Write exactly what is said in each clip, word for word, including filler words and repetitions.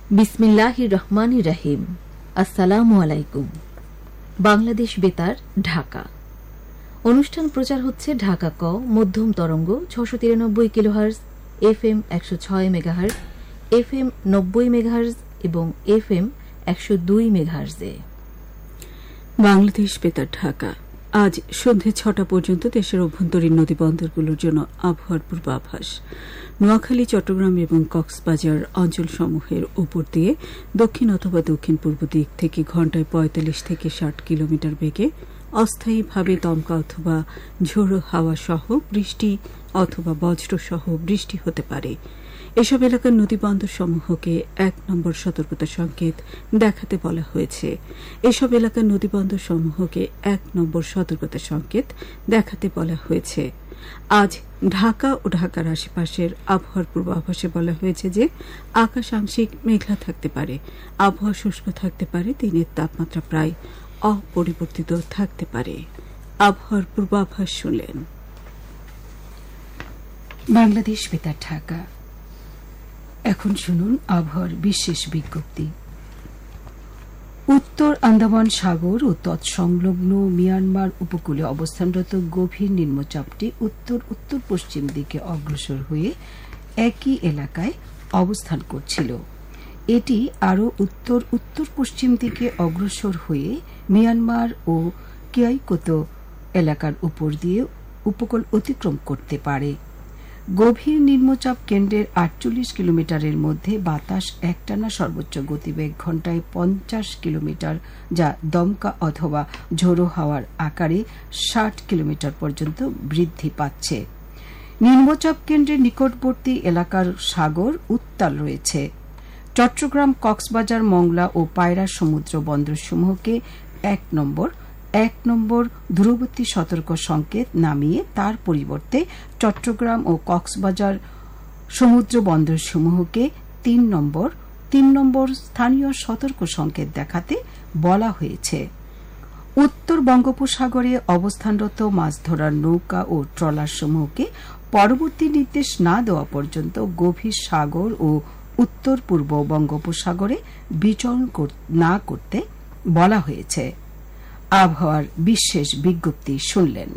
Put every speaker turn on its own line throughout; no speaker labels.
বিসমিল্লাহির রহমানির রহিম। আসসালামু আলাইকুম। বাংলাদেশ বেতার, ঢাকা। অনুষ্ঠান প্রচার হচ্ছে ঢাকা ক মধ্যম তরঙ্গ ছশো তিরানব্বই কিলোহার্জ, এফ এম একশো ছয় মেগাহার্জ, এফ এম নব্বই মেগাহার্জ এবং এফ এম একশো দুই মেগাহার্জে।
বাংলাদেশ বেতার, ঢাকা। আজ সন্ধে ছটা পর্যন্ত দেশের অভ্যন্তরীণ নদী বন্দরগুলোর জন্য আবহাওয়ার পূর্বাভাস। নোয়াখালী, চট্টগ্রাম এবং কক্সবাজার অঞ্চলসমূহের উপর দিয়ে দক্ষিণ অথবা দক্ষিণ পূর্ব দিক থেকে ঘণ্টায় পঁয়তাল্লিশ থেকে ষাট কিলোমিটার বেগে অস্থায়ীভাবে দমকা অথবা ঝোড়ো হাওয়া সহ বৃষ্টি অথবা বজ্র সহ বৃষ্টি হতে পারে। এসব এলাকার নদীবন্দর সমূহকে এক নম্বর সতর্কতা সংকেত দেখাতে বলা হয়েছে। এসব এলাকার নদীবন্দর সমূহকে এক নম্বর সতর্কতা সংকেত দেখাতে বলা হয়েছে। আজ ঢাকা ও ঢাকার আশেপাশের আবহাওয়ার পূর্বাভাসে বলা হয়েছে যে আকাশ আংশিক মেঘলা থাকতে পারে, আবহাওয়া শুষ্ক থাকতে পারে, দিনের তাপমাত্রা প্রায় অপরিবর্তিত থাকতে পারে। আবহাওয়ার পূর্বাভাস শুনলেন।
বাংলাদেশ বেতার, ঢাকা। এখন শুনুন আবহাওয়ার বিশেষ বিজ্ঞপ্তি। উত্তর আন্দামান সাগর ও তৎসংলগ্ন মিয়ানমার উপকূলে অবস্থানরত গভীর নিম্নচাপটি উত্তর উত্তর পশ্চিম দিকে অগ্রসর হয়ে একই এলাকায় অবস্থান করছিল। এটি আরও উত্তর উত্তর পশ্চিম দিকে অগ্রসর হয়ে মিয়ানমার ও কিয়াইকোতো এলাকার উপর দিয়ে উপকূল অতিক্রম করতে পারে। গভীর নিম্নচাপ কেন্দ্রের আটচল্লিশ কিলোমিটারের মধ্যে বাতাস একটানা সর্বোচ্চ গতিবেগ ঘণ্টায় পঞ্চাশ কিলোমিটার, যা দমকা অথবা ঝোড়ো হাওয়ার আকারে ষাট কিলোমিটার পর্যন্ত বৃদ্ধি পাচ্ছে। নিম্নচাপ কেন্দ্রের নিকটবর্তী এলাকার সাগর উত্তাল রয়েছে। চট্টগ্রাম, কক্সবাজার, মংলা ও পায়রা সমুদ্র বন্দরসমূহকে এক নম্বর এক নম্বর দূরবর্তী সতর্ক সংকেত নামিয়ে তার পরিবর্তে চট্টগ্রাম ও কক্সবাজার সমুদ্র বন্দরসমূহকে তিন নম্বর তিন নম্বর স্থানীয় সতর্ক সংকেত দেখাতে বলা হয়েছে। উত্তর বঙ্গোপসাগরে অবস্থানরত মাছ ধরার নৌকা ও ট্রলার সমূহকে পরবর্তী নির্দেশ না দেওয়া পর্যন্ত গভীর সাগর ও উত্তর পূর্ব বঙ্গোপসাগরে বিচরণ না করতে বলা হয়েছে। আবহাওয়ার বিশেষ বিজ্ঞপ্তি শুনলেন।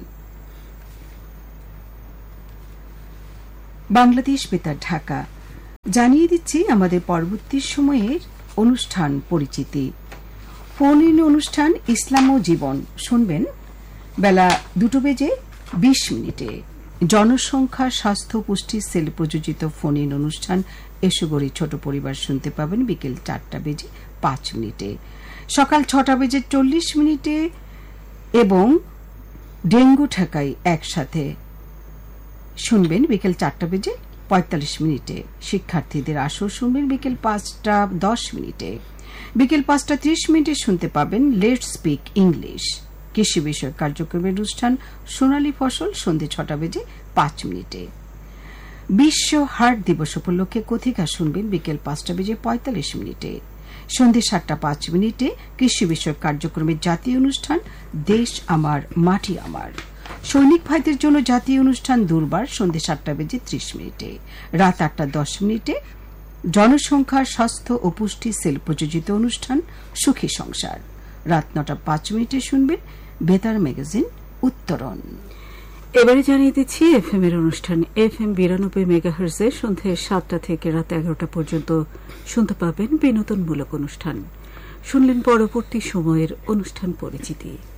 বাংলাদেশ বেতার, ঢাকা। জানিয়ে দিচ্ছি আমাদের পরবর্তী সময়ের অনুষ্ঠান পরিচিতি। ফোন ইন অনুষ্ঠান ইসলাম ও জীবন শুনবেন বেলা দুটো বেজে বিশ মিনিটে। জনসংখ্যা, স্বাস্থ্য, পুষ্টি সেল প্রযোজিত ফোন ইন অনুষ্ঠান এসুগরি ছোট পরিবার শুনতে পাবেন বিকেল চারটা বেজে পাঁচ মিনিটে। সকাল ছটা বেজে চল্লিশ মিনিটে এবং ডেঙ্গু ঠেকাই একসাথে শুনবেন বিকেল চারটা বেজে পঁয়তাল্লিশ মিনিটে। শিক্ষার্থীদের আসর শুনবেন বিকেল পাঁচটা দশ মিনিটে। বিকেল পাঁচটা ত্রিশ মিনিটে শুনতে পাবেন লেটস স্পিক ইংলিশ। কৃষি বিষয়ক কার্যক্রমের অনুষ্ঠান সোনালী ফসল সন্ধ্যে ছটা বেজে পাঁচ মিনিটে। বিশ্ব হার্ট দিবস উপলক্ষে কথিকা শুনবেন বিকেল পাঁচটা বেজে পঁয়তাল্লিশ মিনিটে। সন্ধ্যে সাতটা পাঁচ মিনিটে কৃষি বিষয়ক কার্যক্রমের জাতীয় অনুষ্ঠান দেশ আমার মাটি আমার। সৈনিক ভাইদের জন্য জাতীয় অনুষ্ঠান দুর্বার সন্ধ্যে সাতটা বেজে ত্রিশ মিনিটে। রাত আটটা দশ মিনিটে জনসংখ্যা, স্বাস্থ্য ও পুষ্টি সেল প্রযোজিত অনুষ্ঠান সুখী সংসার। রাত নটা পাঁচ মিনিটে শুনবেন বেতার ম্যাগাজিন উত্তরণ।
এবারে জানিয়ে দিচ্ছি এফ এম এর অনুষ্ঠান। এফ এম বিরানব্বই মেগাহার্জে সন্ধ্যে সাতটা থেকে রাত এগারোটা পর্যন্ত শুনতে পাবেন বিনোদনমূলক অনুষ্ঠান। শুনলেন পরবর্তী সময়ের অনুষ্ঠান পরিচিতি।